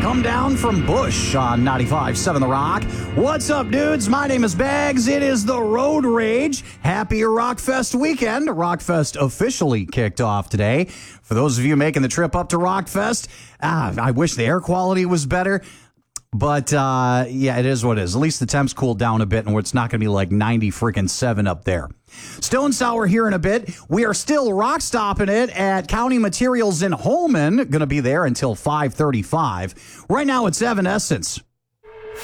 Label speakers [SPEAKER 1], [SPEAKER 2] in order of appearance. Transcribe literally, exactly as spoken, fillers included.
[SPEAKER 1] come down from Bush on ninety-five point seven The Rock. What's up, dudes? My name is Bags. It is the Road Rage. Happy Rockfest weekend. Rockfest officially kicked off today. For those of you making the trip up to Rockfest, ah, I wish the air quality was better. But, uh, yeah, it is what it is. At least the temps cooled down a bit, and it's not going to be like ninety freaking seven up there. Stone Sour here in a bit. We are still rock stopping it at County Materials in Holmen. Going to be there until five thirty-five. Right now it's Evanescence.